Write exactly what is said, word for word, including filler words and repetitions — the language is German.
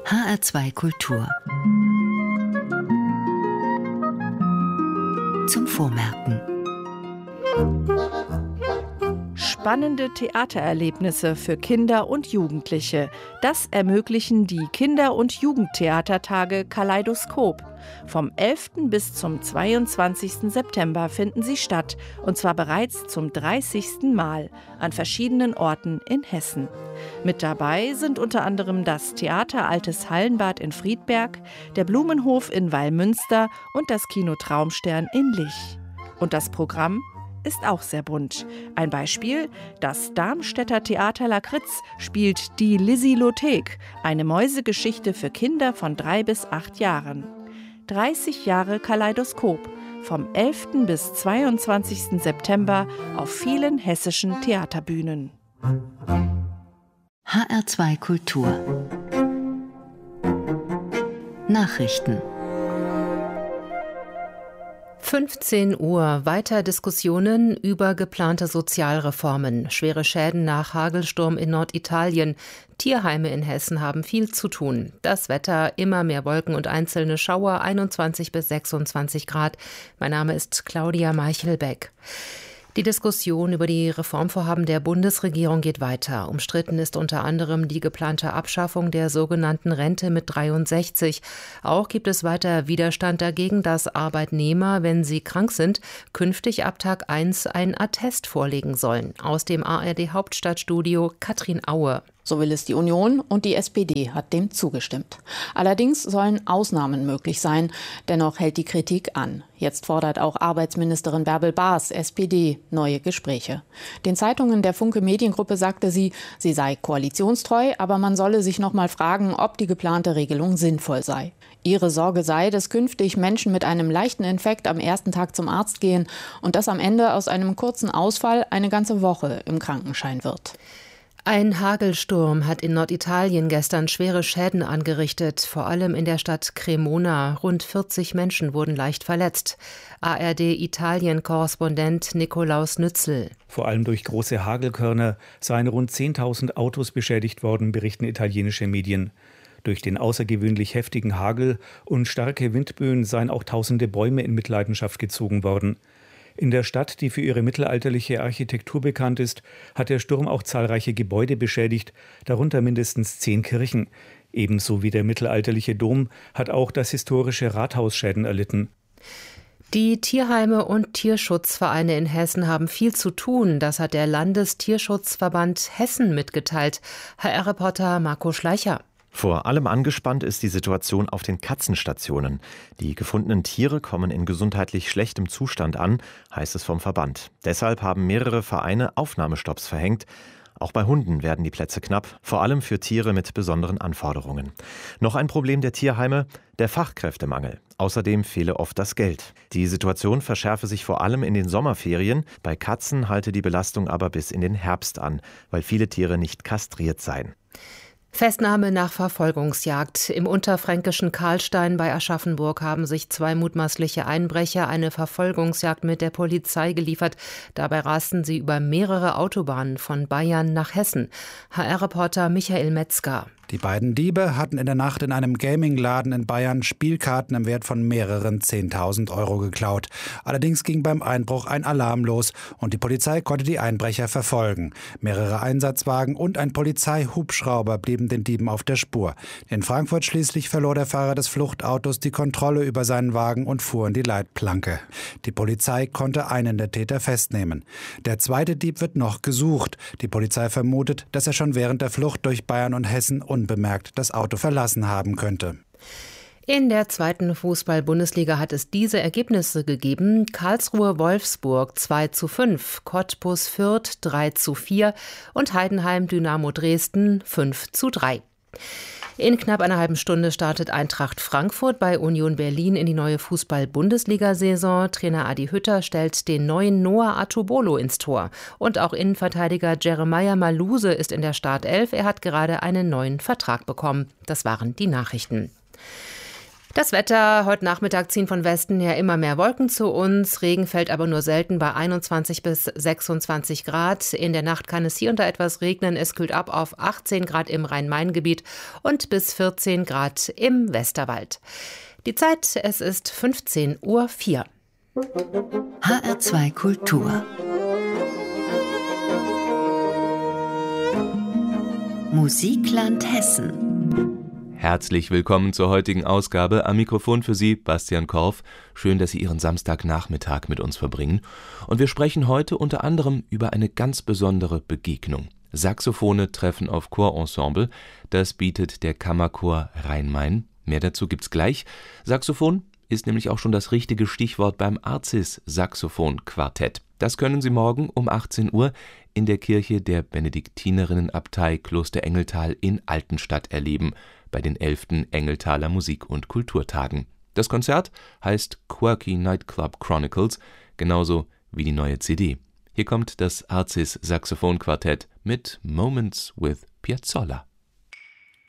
H R zwei Kultur. Zum Vormerken. Spannende Theatererlebnisse für Kinder und Jugendliche. Das ermöglichen die Kinder- und Jugendtheatertage Kaleidoskop. Vom elften bis zum zweiundzwanzigsten September finden sie statt, und zwar bereits zum dreißigsten Mal an verschiedenen Orten in Hessen. Mit dabei sind unter anderem das Theater Altes Hallenbad in Friedberg, der Blumenhof in Wallmünster und das Kino Traumstern in Lich. Und das Programm ist auch sehr bunt. Ein Beispiel: Das Darmstädter Theater Lakritz spielt die Lisilothek, eine Mäusegeschichte für Kinder von drei bis acht Jahren. dreißig Jahre Kaleidoskop, vom elften bis zweiundzwanzigsten September auf vielen hessischen Theaterbühnen. H R zwei Kultur. Nachrichten. fünfzehn Uhr. Weiter Diskussionen über geplante Sozialreformen. Schwere Schäden nach Hagelsturm in Norditalien. Tierheime in Hessen haben viel zu tun. Das Wetter, immer mehr Wolken und einzelne Schauer, einundzwanzig bis sechsundzwanzig Grad. Mein Name ist Claudia Meichelbeck. Die Diskussion über die Reformvorhaben der Bundesregierung geht weiter. Umstritten ist unter anderem die geplante Abschaffung der sogenannten Rente mit dreiundsechzig. Auch gibt es weiter Widerstand dagegen, dass Arbeitnehmer, wenn sie krank sind, künftig ab Tag eins ein Attest vorlegen sollen. Aus dem A R D-Hauptstadtstudio Katrin Aue. So will es die Union, und die S P D hat dem zugestimmt. Allerdings sollen Ausnahmen möglich sein. Dennoch hält die Kritik an. Jetzt fordert auch Arbeitsministerin Bärbel Baas, S P D, neue Gespräche. Den Zeitungen der Funke Mediengruppe sagte sie, sie sei koalitionstreu, aber man solle sich noch mal fragen, ob die geplante Regelung sinnvoll sei. Ihre Sorge sei, dass künftig Menschen mit einem leichten Infekt am ersten Tag zum Arzt gehen und dass am Ende aus einem kurzen Ausfall eine ganze Woche im Krankenschein wird. Ein Hagelsturm hat in Norditalien gestern schwere Schäden angerichtet, vor allem in der Stadt Cremona. Rund vierzig Menschen wurden leicht verletzt. A R D-Italien-Korrespondent Nikolaus Nützel. Vor allem durch große Hagelkörner seien rund zehntausend Autos beschädigt worden, berichten italienische Medien. Durch den außergewöhnlich heftigen Hagel und starke Windböen seien auch tausende Bäume in Mitleidenschaft gezogen worden. In der Stadt, die für ihre mittelalterliche Architektur bekannt ist, hat der Sturm auch zahlreiche Gebäude beschädigt, darunter mindestens zehn Kirchen. Ebenso wie der mittelalterliche Dom hat auch das historische Rathaus Schäden erlitten. Die Tierheime und Tierschutzvereine in Hessen haben viel zu tun. Das hat der Landestierschutzverband Hessen mitgeteilt. H R-Reporter Marco Schleicher. Vor allem angespannt ist die Situation auf den Katzenstationen. Die gefundenen Tiere kommen in gesundheitlich schlechtem Zustand an, heißt es vom Verband. Deshalb haben mehrere Vereine Aufnahmestopps verhängt. Auch bei Hunden werden die Plätze knapp, vor allem für Tiere mit besonderen Anforderungen. Noch ein Problem der Tierheime: der Fachkräftemangel. Außerdem fehle oft das Geld. Die Situation verschärfe sich vor allem in den Sommerferien. Bei Katzen halte die Belastung aber bis in den Herbst an, weil viele Tiere nicht kastriert seien. Festnahme nach Verfolgungsjagd. Im unterfränkischen Karlstein bei Aschaffenburg haben sich zwei mutmaßliche Einbrecher eine Verfolgungsjagd mit der Polizei geliefert. Dabei rasten sie über mehrere Autobahnen von Bayern nach Hessen. H R-Reporter Michael Metzger. Die beiden Diebe hatten in der Nacht in einem Gamingladen in Bayern Spielkarten im Wert von mehreren zehntausend Euro geklaut. Allerdings ging beim Einbruch ein Alarm los und die Polizei konnte die Einbrecher verfolgen. Mehrere Einsatzwagen und ein Polizeihubschrauber blieben den Dieben auf der Spur. In Frankfurt schließlich verlor der Fahrer des Fluchtautos die Kontrolle über seinen Wagen und fuhr in die Leitplanke. Die Polizei konnte einen der Täter festnehmen. Der zweite Dieb wird noch gesucht. Die Polizei vermutet, dass er schon während der Flucht durch Bayern und Hessen unbemerkt das Auto verlassen haben könnte. In der zweiten Fußball-Bundesliga hat es diese Ergebnisse gegeben: Karlsruhe-Wolfsburg zwei zu fünf, Cottbus-Fürth drei zu vier und Heidenheim-Dynamo Dresden fünf zu drei. In knapp einer halben Stunde startet Eintracht Frankfurt bei Union Berlin in die neue Fußball-Bundesliga-Saison. Trainer Adi Hütter stellt den neuen Noah Atubolo ins Tor. Und auch Innenverteidiger Jeremiah Maluse ist in der Startelf. Er hat gerade einen neuen Vertrag bekommen. Das waren die Nachrichten. Das Wetter: Heute Nachmittag ziehen von Westen her immer mehr Wolken zu uns. Regen fällt aber nur selten bei einundzwanzig bis sechsundzwanzig Grad. In der Nacht kann es hier und da etwas regnen. Es kühlt ab auf achtzehn Grad im Rhein-Main-Gebiet und bis vierzehn Grad im Westerwald. Die Zeit: es ist fünfzehn Uhr vier. H R zwei Kultur. Musikland Hessen. Herzlich willkommen zur heutigen Ausgabe. Am Mikrofon für Sie Bastian Korf. Schön, dass Sie Ihren Samstagnachmittag mit uns verbringen. Und wir sprechen heute unter anderem über eine ganz besondere Begegnung. Saxophone treffen auf Chorensemble. Das bietet der Kammerchor Rhein-Main. Mehr dazu gibt's gleich. Saxophon ist nämlich auch schon das richtige Stichwort beim Arcis Saxophon-Quartett. Das können Sie morgen um achtzehn Uhr in der Kirche der Benediktinerinnenabtei Kloster Engeltal in Altenstadt erleben, bei den elften Engeltaler Musik- und Kulturtagen. Das Konzert heißt Quirky Nightclub Chronicles, genauso wie die neue C D. Hier kommt das Arcis Saxophon-Quartett mit Moments with Piazzolla.